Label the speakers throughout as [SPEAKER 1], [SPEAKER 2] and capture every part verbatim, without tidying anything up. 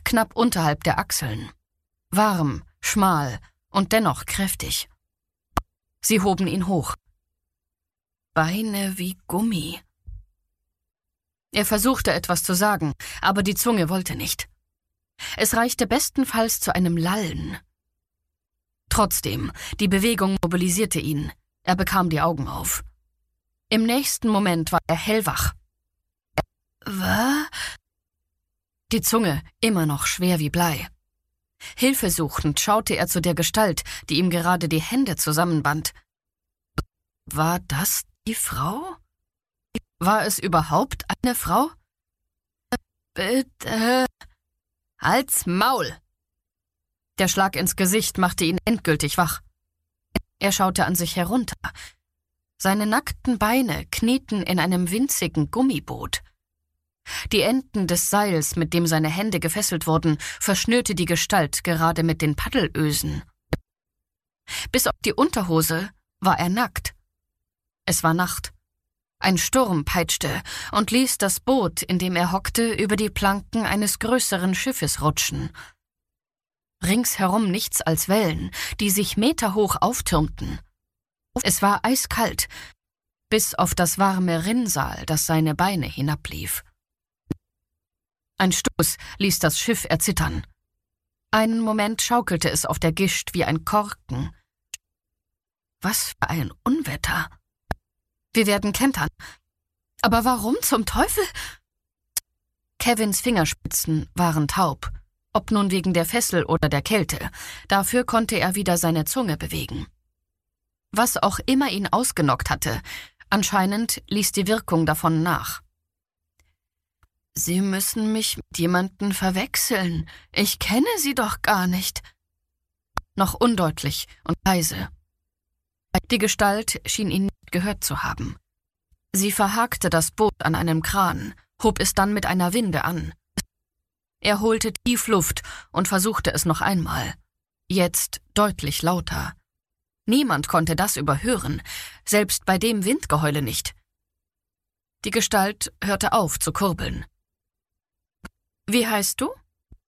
[SPEAKER 1] knapp unterhalb der Achseln. Warm, schmal und dennoch kräftig. Sie hoben ihn hoch. Beine wie Gummi. Er versuchte etwas zu sagen, aber die Zunge wollte nicht. Es reichte bestenfalls zu einem Lallen. Trotzdem, die Bewegung mobilisierte ihn. Er bekam die Augen auf. Im nächsten Moment war er hellwach. Was? Die Zunge immer noch schwer wie Blei. Hilfesuchend schaute er zu der Gestalt, die ihm gerade die Hände zusammenband. War das die Frau? War es überhaupt eine Frau? Bitte. Halt's Maul! Der Schlag ins Gesicht machte ihn endgültig wach. Er schaute an sich herunter. Seine nackten Beine knieten in einem winzigen Gummiboot. Die Enden des Seils, mit dem seine Hände gefesselt wurden, verschnürte die Gestalt gerade mit den Paddelösen. Bis auf die Unterhose war er nackt. Es war Nacht. Ein Sturm peitschte und ließ das Boot, in dem er hockte, über die Planken eines größeren Schiffes rutschen. Ringsherum nichts als Wellen, die sich meterhoch auftürmten. Es war eiskalt, bis auf das warme Rinnsal, das seine Beine hinablief. Ein Stoß ließ das Schiff erzittern. Einen Moment schaukelte es auf der Gischt wie ein Korken. Was für ein Unwetter! Wir werden kentern. Aber warum zum Teufel? Kevins Fingerspitzen waren taub, ob nun wegen der Fessel oder der Kälte. Dafür konnte er wieder seine Zunge bewegen. Was auch immer ihn ausgenockt hatte, anscheinend ließ die Wirkung davon nach. »Sie müssen mich mit jemandem verwechseln. Ich kenne Sie doch gar nicht.« Noch undeutlich und leise. Die Gestalt schien ihn nicht gehört zu haben. Sie verhakte das Boot an einem Kran, hob es dann mit einer Winde an. Er holte tief Luft und versuchte es noch einmal. Jetzt deutlich lauter. Niemand konnte das überhören, selbst bei dem Windgeheule nicht. Die Gestalt hörte auf zu kurbeln. »Wie heißt du?«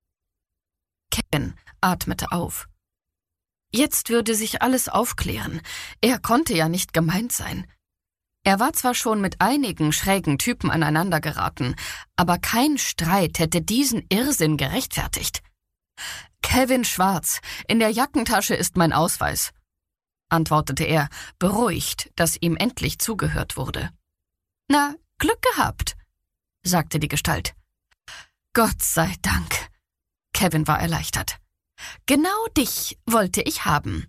[SPEAKER 1] Kevin atmete auf. Jetzt würde sich alles aufklären. Er konnte ja nicht gemeint sein. Er war zwar schon mit einigen schrägen Typen aneinander geraten, aber kein Streit hätte diesen Irrsinn gerechtfertigt. »Kevin Schwarz, in der Jackentasche ist mein Ausweis«, antwortete er, beruhigt, dass ihm endlich zugehört wurde. »Na, Glück gehabt«, sagte die Gestalt. »Gott sei Dank.« Kevin war erleichtert. »Genau dich wollte ich haben.«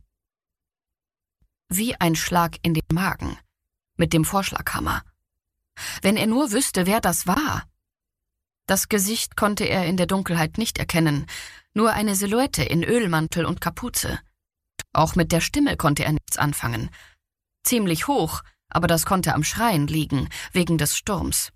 [SPEAKER 1] Wie ein Schlag in den Magen, mit dem Vorschlaghammer. Wenn er nur wüsste, wer das war. Das Gesicht konnte er in der Dunkelheit nicht erkennen, nur eine Silhouette in Ölmantel und Kapuze. Auch mit der Stimme konnte er nichts anfangen. Ziemlich hoch, aber das konnte am Schreien liegen, wegen des Sturms.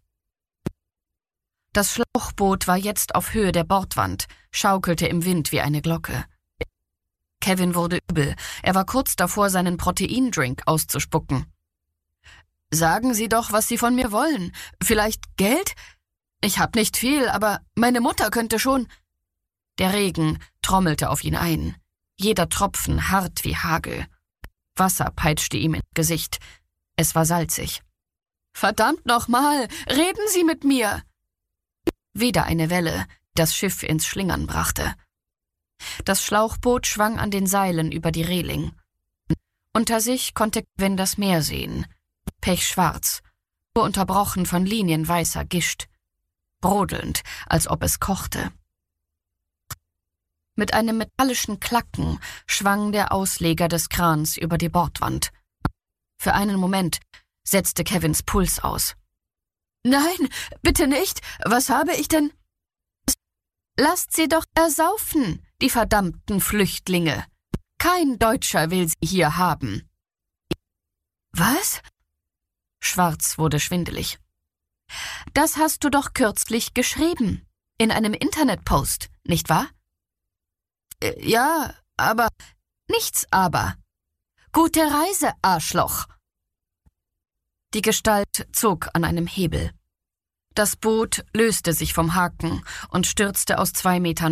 [SPEAKER 1] Das Schlauchboot war jetzt auf Höhe der Bordwand, schaukelte im Wind wie eine Glocke. Kevin wurde übel, er war kurz davor, seinen Proteindrink auszuspucken. »Sagen Sie doch, was Sie von mir wollen. Vielleicht Geld? Ich hab nicht viel, aber meine Mutter könnte schon...« Der Regen trommelte auf ihn ein, jeder Tropfen hart wie Hagel. Wasser peitschte ihm ins Gesicht. Es war salzig. »Verdammt nochmal, reden Sie mit mir!« Wieder eine Welle, die das Schiff ins Schlingern brachte. Das Schlauchboot schwang an den Seilen über die Reling. Unter sich konnte Kevin das Meer sehen. Pechschwarz, nur unterbrochen von Linien weißer Gischt. Brodelnd, als ob es kochte. Mit einem metallischen Klacken schwang der Ausleger des Krans über die Bordwand. Für einen Moment setzte Kevins Puls aus. »Nein, bitte nicht! Was habe ich denn?« »Lasst sie doch ersaufen, die verdammten Flüchtlinge! Kein Deutscher will sie hier haben!« »Was?« Schwarz wurde schwindelig. »Das hast du doch kürzlich geschrieben, in einem Internetpost, nicht wahr?« »Ja, aber...« »Nichts aber. Gute Reise, Arschloch!« Die Gestalt zog an einem Hebel. Das Boot löste sich vom Haken und stürzte aus zwei Metern